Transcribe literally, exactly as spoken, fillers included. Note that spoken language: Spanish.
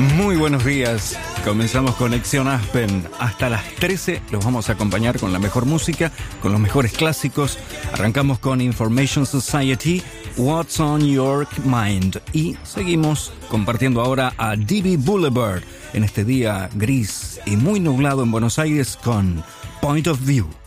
Muy buenos días. Comenzamos Conexión Aspen. Hasta las trece los vamos a acompañar con la mejor música, con los mejores clásicos. Arrancamos con Information Society, What's on Your Mind. Y seguimos compartiendo ahora a D B Boulevard en este día gris y muy nublado en Buenos Aires con Point of View.